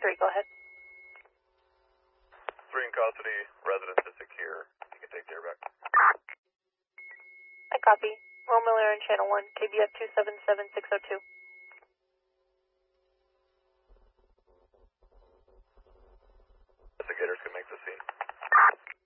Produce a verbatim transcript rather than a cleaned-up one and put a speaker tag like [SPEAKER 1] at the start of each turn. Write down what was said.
[SPEAKER 1] three, go ahead.
[SPEAKER 2] three in custody, residence is secure. You can take the air back.
[SPEAKER 1] I copy. Romeo Air and Channel one, K B F two seven seven six oh two.
[SPEAKER 2] Investigators can make the scene.